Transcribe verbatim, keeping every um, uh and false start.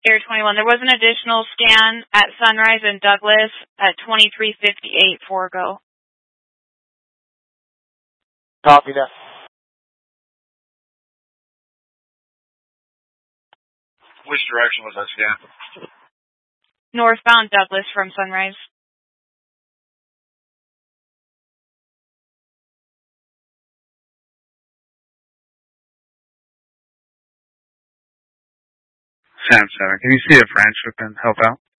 Air twenty-one, there was an additional scan at Sunrise and Douglas at twenty-three fifty-eight for go. Copy that. Which direction was that scan? Northbound Douglas from Sunrise. Sam Center, can you see if Rancho can help out?